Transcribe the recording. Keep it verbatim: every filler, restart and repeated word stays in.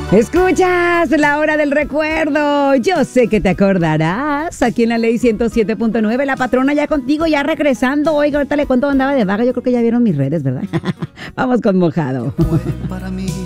Escuchas la hora del recuerdo. Yo sé que te acordarás. Aquí en la ley ciento siete punto nueve, la patrona ya contigo, ya regresando. Oiga, ahorita le cuento dónde andaba de vaga. Yo creo que ya vieron mis redes, ¿verdad? Vamos con Mojado. Para mí